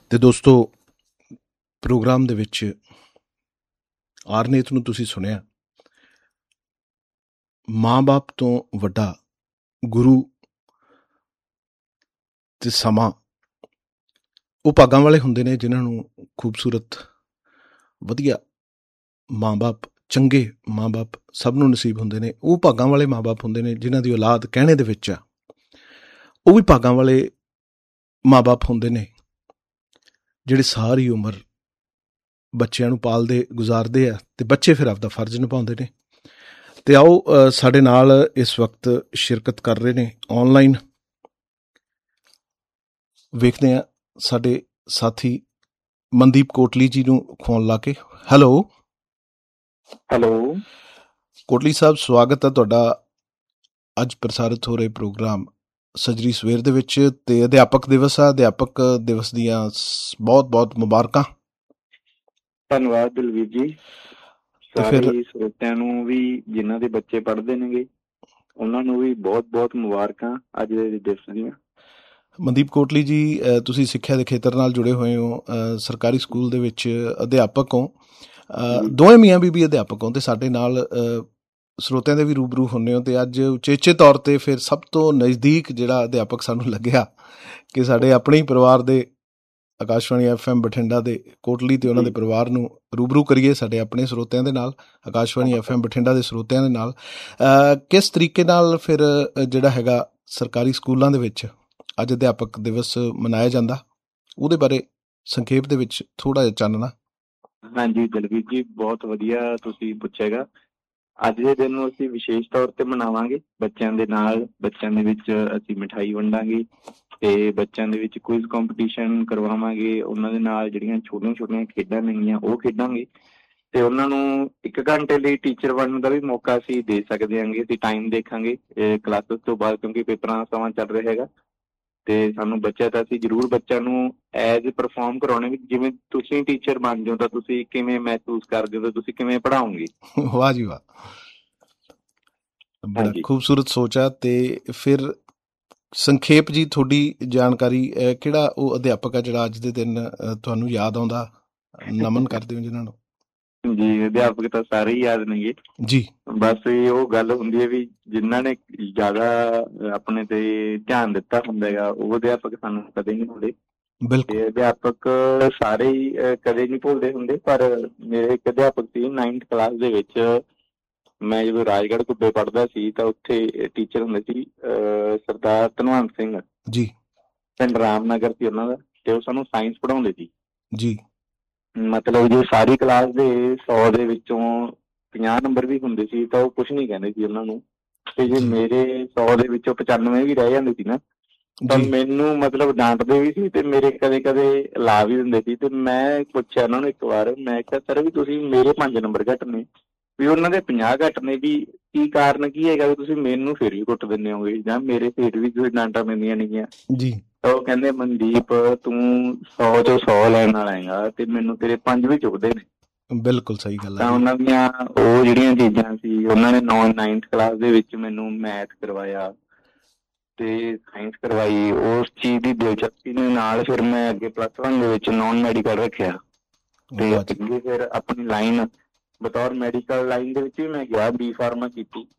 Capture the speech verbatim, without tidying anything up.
ਤੇ ਦੋਸਤੋ, ਪ੍ਰੋਗਰਾਮ ਦੇ ਵਿੱਚ ਆਰਨੇਤ ਨੂੰ ਤੁਸੀਂ ਸੁਣਿਆ। ਮਾਂ ਬਾਪ ਤੋਂ ਵੱਡਾ ਗੁਰੂ ਤੇ ਸਮਾਂ ਉਹ ਭਾਗਾਂ ਵਾਲੇ ਹੁੰਦੇ ਨੇ ਜਿਨ੍ਹਾਂ ਨੂੰ ਖੂਬਸੂਰਤ ਵਧੀਆ ਮਾਂ ਬਾਪ, ਚੰਗੇ ਮਾਂ ਬਾਪ ਸਭ ਨੂੰ ਨਸੀਬ ਹੁੰਦੇ ਨੇ। ਉਹ ਭਾਗਾਂ ਵਾਲੇ ਮਾਂ ਬਾਪ ਹੁੰਦੇ ਨੇ ਜਿਨ੍ਹਾਂ ਦੀ ਔਲਾਦ ਕਹਿਣੇ ਦੇ ਵਿੱਚ ਆ। ਉਹ ਵੀ ਭਾਗਾਂ ਵਾਲੇ ਮਾਂ ਬਾਪ ਹੁੰਦੇ ਨੇ ਜਿਹੜੇ ਸਾਰੀ ਉਮਰ ਬੱਚਿਆਂ ਨੂੰ ਪਾਲਦੇ ਗੁਜ਼ਾਰਦੇ ਆ ਤੇ ਬੱਚੇ ਫਿਰ ਆਪਦਾ ਫਰਜ਼ ਨਿਭਾਉਂਦੇ ਨੇ। ਤੇ ਆਓ ਅ, ਸਾਡੇ ਨਾਲ ਇਸ ਵਕਤ ਸ਼ਿਰਕਤ ਕਰ ਰਹੇ ਨੇ ਆਨਲਾਈਨ। ਵੇਖਦੇ ਆ ਸਾਡੇ ਸਾਥੀ ਮਨਦੀਪ ਕੋਟਲੀ ਜੀ ਨੂੰ ਫੋਨ ਲਾ ਕੇ। ਹੈਲੋ ਹੈਲੋ ਕੋਟਲੀ ਸਾਹਿਬ, ਸਵਾਗਤ ਹੈ ਤੁਹਾਡਾ ਅੱਜ ਪ੍ਰਸਾਰਿਤ ਹੋ ਰਹੇ ਪ੍ਰੋਗਰਾਮ ਸੱਜਰੀ ਸਵੇਰ ਦੇ ਵਿੱਚ। ਤੇ ਅਧਿਆਪਕ ਦਿਵਸ ਆ, ਅਧਿਆਪਕ ਦਿਵਸ ਦੀਆਂ ਬਹੁਤ ਬਹੁਤ ਮੁਬਾਰਕਾਂ। ਧੰਨਵਾਦ ਦਲਵੀਰ ਜੀ। ਤੇ ਫਿਰ ਸਾਰੇ ਸਰੋਤਿਆਂ ਨੂੰ ਵੀ ਜਿਨ੍ਹਾਂ ਦੇ ਬੱਚੇ ਪੜ੍ਹਦੇ ਨੇਗੇ ਉਹਨਾਂ ਨੂੰ ਵੀ ਬਹੁਤ ਬਹੁਤ ਮੁਬਾਰਕਾਂ ਅੱਜ ਦੇ ਦਿਵਸ ਦੀਆਂ। ਮਨਦੀਪ ਕੋਟਲੀ ਜੀ, ਅ, ਤੁਸੀਂ ਸਿੱਖਿਆ ਦੇ ਖੇਤਰ ਨਾਲ ਜੁੜੇ ਹੋਏ ਹੋ, ਅ, ਸਰਕਾਰੀ ਸਕੂਲ ਦੇ ਵਿੱਚ ਅਧਿਆਪਕ ਹੋ, ਅ, ਦੋਵੇਂ ਮੀਆਂ ਬੀਬੀ ਅਧਿਆਪਕ ਹੋ ਤੇ ਸਾਡੇ ਨਾਲ ਅ, ਸਰੋਤਿਆਂ ਦੇ ਵੀ ਰੂਬਰੂ ਹੁੰਦੇ ਹੋ। ਤੇ ਅੱਜ ਉਚੇਚੇ ਤੌਰ ਤੇ ਫਿਰ ਸਭ ਤੋਂ ਨਜ਼ਦੀਕ ਜਿਹੜਾ ਅਧਿਆਪਕ ਸਾਨੂੰ ਲੱਗਿਆ ਕਿ ਸਾਡੇ ਆਪਣੇ ਹੀ ਪਰਿਵਾਰ ਦੇ ਆਕਾਸ਼ਵਾਣੀ ਐਫ ਐਮ ਬਠਿੰਡਾ ਦੇ ਕੋਟਲੀ ਤੇ ਉਹਨਾਂ ਦੇ ਪਰਿਵਾਰ ਨੂੰ ਰੂਬਰੂ ਕਰੀਏ, ਸਾਡੇ ਆਪਣੇ ਸਰੋਤਿਆਂ ਦੇ ਨਾਲ, ਆਕਾਸ਼ਵਾਣੀ ਐਫ ਐਮ ਬਠਿੰਡਾ ਦੇ ਸਰੋਤਿਆਂ ਦੇ ਨਾਲ। ਅਹ ਕਿਸ ਤਰੀਕੇ ਨਾਲ ਫਿਰ ਜਿਹੜਾ ਹੈਗਾ ਸਰਕਾਰੀ ਸਕੂਲਾਂ ਦੇ ਵਿੱਚ ਅੱਜ ਅਧਿਆਪਕ ਦਿਵਸ ਮਨਾਇਆ ਜਾਂਦਾ, ਉਹਦੇ ਬਾਰੇ ਸੰਖੇਪ ਦੇ ਵਿੱਚ ਥੋੜਾ ਜਿਹਾ ਚਾਨਣਾ। ਹਾਂਜੀ ਦਲਵੀਰ ਜੀ, ਬਹੁਤ ਵਧੀਆ ਤੁਸੀਂ ਪੁੱਛੇਗਾ। ਅੱਜ ਦੇ ਦਿਨ ਨੂੰ ਅਸੀਂ ਵਿਸ਼ੇਸ਼ ਤੌਰ ਤੇ ਮਨਾਵਾਂਗੇ ਬੱਚਿਆਂ ਦੇ ਨਾਲ। ਬੱਚਿਆਂ ਦੇ ਵਿੱਚ ਅਸੀਂ ਮਿਠਾਈ ਵੰਡਾਂਗੇ ਤੇ ਬੱਚਿਆਂ ਦੇ ਵਿੱਚ ਕੁਇਜ਼ ਕੰਪੀਟੀਸ਼ਨ ਕਰਵਾਵਾਂਗੇ। ਉਹਨਾਂ ਦੇ ਨਾਲ ਜਿਹੜੀਆਂ ਛੋਟੀਆਂ ਛੋਟੀਆਂ ਖੇਡਾਂ ਨੇਗੀਆਂ ਉਹ ਖੇਡਾਂਗੇ ਤੇ ਉਹਨਾਂ ਨੂੰ ਇੱਕ ਘੰਟੇ ਲਈ ਟੀਚਰ ਬਣਨ ਦਾ ਵੀ ਮੌਕਾ ਅਸੀਂ ਦੇ ਸਕਦੇ ਹਾਂਗੇ। ਅਸੀਂ ਟਾਈਮ ਦੇਖਾਂਗੇ ਕਲਾਸਿਸ ਤੋਂ ਬਾਅਦ, ਕਿਉਂਕਿ ਪੇਪਰਾਂ ਦਾ ਸਮਾਂ ਚੱਲ ਰਿਹਾ ਹੈਗਾ। ਤੇ ਸਾਨੂੰ ਬੱਚਿਆਂ ਤਾਂ ਅਸੀਂ ਜ਼ਰੂਰ ਬੱਚਿਆਂ ਨੂੰ ਐਜ਼ ਪਰਫਾਰਮ ਕਰਾਉਣੇ ਵੀ, ਜਿਵੇਂ ਤੁਸੀਂ ਟੀਚਰ ਬਣ ਜਾਓ ਤਾਂ ਤੁਸੀਂ ਕਿਵੇਂ ਮਹਿਸੂਸ ਕਰਦੇ ਹੋ, ਤੁਸੀਂ ਕਿਵੇਂ ਪੜ੍ਹਾਓਗੇ। ਵਾਹ ਜੀ ਵਾਹ, ਬੜਾ ਖੂਬਸੂਰਤ ਸੋਚ ਆ। ਤੇ ਫਿਰ ਸੰਖੇਪ ਜੀ ਤੁਹਾਡੀ ਜਾਣਕਾਰੀ, ਕਿਹੜਾ ਉਹ ਅਧਿਆਪਕ ਆ ਜਿਹੜਾ ਅੱਜ ਦੇ ਦਿਨ ਤੁਹਾਨੂੰ ਯਾਦ ਆਉਂਦਾ, ਨਮਨ ਕਰਦੇ ਹੋ ਜਿਨ੍ਹਾਂ ਨੂੰ? ਜੀ ਅਧਿਆਪਕ ਤਾਂ ਸਾਰੇ ਹੀ ਯਾਦ ਨੇਗੇ ਜੀ। ਬਸ ਇਹ ਉਹ ਗੱਲ ਹੁੰਦੀ ਹੈ ਵੀ ਜਿਨ੍ਹਾਂ ਨੇ ਜ਼ਿਆਦਾ ਆਪਣੇ ਤੇ ਧਿਆਨ ਦਿੱਤਾ ਹੁੰਦਾ ਹੈਗਾ ਉਹ ਅਧਿਆਪਕ ਸਾਨੂੰ ਕਦੇ ਨਹੀਂ ਭੁੱਲਦੇ। ਤੇ ਅਧਿਆਪਕ ਸਾਰੇ ਹੀ ਕਦੇ ਨਹੀਂ ਭੁੱਲਦੇ ਹੁੰਦੇ। ਪਰ ਮੇਰੇ ਇੱਕ ਅਧਿਆਪਕ ਸੀ ਨਾਈਨਥ ਕਲਾਸ ਦੇ ਵਿੱਚ, ਮੈਂ ਜਦੋਂ ਰਾਜਗੜ੍ਹ ਕੁੱਬੇ ਪੜ੍ਹਦਾ ਸੀ ਤਾਂ ਉੱਥੇ ਟੀਚਰ ਹੁੰਦੇ ਸੀ ਸਰਦਾਰ ਧਨਵੰਤ ਸਿੰਘ ਜੀ, ਪਿੰਡ ਰਾਮਨਗਰ ਸੀ ਉਹਨਾਂ ਦਾ। ਤੇ ਉਹ ਸਾਨੂੰ ਸਾਇੰਸ ਪੜ੍ਹਾਉਂਦੇ ਸੀ ਜੀ। ਮਤਲਬ ਜੇ ਸਾਰੀ ਕਲਾਸ ਦੇ ਸੌ ਦੇ ਵਿੱਚੋਂ ਪੰਜਾਹ ਨੰਬਰ ਵੀ ਹੁੰਦੇ ਸੀ ਤਾਂ ਉਹ ਕੁਛ ਨੀ ਕਹਿੰਦੇ ਸੀ ਉਹਨਾਂ ਨੂੰ। ਤੇ ਜੇ ਮੇਰੇ ਸੌ ਦੇ ਵਿੱਚੋਂ ਪਚਾਨਵੇਂ ਵੀ ਰਹਿ ਜਾਂਦੇ ਸੀ ਨਾ ਤਾਂ ਮੈਨੂੰ ਮਤਲਬ ਡਾਂਟਦੇ ਵੀ ਸੀ ਤੇ ਮੇਰੇ ਕਦੇ ਕਦੇ ਲਾ ਵੀ ਦਿੰਦੇ ਸੀ। ਤੇ ਮੈਂ ਪੁੱਛਿਆ ਉਹਨਾਂ ਨੂੰ ਇੱਕ ਵਾਰ, ਮੈਂ ਕਿਹਾ ਸਰ ਵੀ ਤੁਸੀਂ ਮੇਰੇ ਪੰਜ ਨੰਬਰ ਘੱਟ ਨੇ ਵੀ ਉਹਨਾਂ ਦੇ ਪੰਜਾਹ ਘੱਟ ਨੇ, ਵੀ ਕੀ ਕਾਰਨ ਕੀ ਹੈਗਾ ਵੀ ਤੁਸੀਂ ਮੈਨੂੰ ਫਿਰ ਵੀ ਕੁੱਟ ਦਿੰਦੇ ਹੋਗੇ ਜਾਂ ਮੇਰੇ ਫਿਰ ਵੀ ਤੁਸੀਂ ਡਾਂਟਾਂ ਪੈਂਦੀਆਂ ਨੇਗੀਆਂ ਜੀ। ਤਾਂ ਉਹ ਕਹਿੰਦੇ ਮਨਦੀਪ ਤੂੰ ਸੌ ਚੋਂ ਸੌ ਲੈਣ ਵਾਲਾ ਹੈਗਾ ਤੇ ਮੈਨੂੰ ਤੇਰੇ ਪੰਜ ਵੀ ਚੁੱਕਦੇ ਨੇ। ਬਿਲਕੁਲ ਸਹੀ ਗੱਲ ਹੈ। ਤਾਂ ਉਹਨਾਂ ਦੀਆਂ ਉਹ ਜਿਹੜੀਆਂ ਚੀਜ਼ਾਂ ਸੀ, ਉਹਨਾਂ ਨੇ ਨੌ ਨਾਈਨਥ ਕਲਾਸ ਦੇ ਵਿੱਚ ਮੈਨੂੰ ਮੈਥ ਕਰਵਾਇਆ ਤੇ ਸਾਇੰਸ ਕਰਵਾਈ। ਉਸ ਚੀਜ਼ ਦੀ ਦਿਲਚਸਪੀ ਦੇ ਨਾਲ ਫਿਰ ਮੈਂ ਅੱਗੇ ਪਲੱਸ ਵਨ ਦੇ ਵਿੱਚ ਨੋਨ ਮੈਡੀਕਲ ਰੱਖਿਆ ਤੇ ਅੱਗੇ ਫਿਰ ਆਪਣੀ ਲਾਈਨ ਬਤੌਰ ਮੈਡੀਕਲ ਲਾਈਨ ਦੇ ਵਿੱਚ ਵੀ ਮੈਂ ਗਿਆ, ਬੀ ਫਾਰਮਾ ਕੀਤੀ।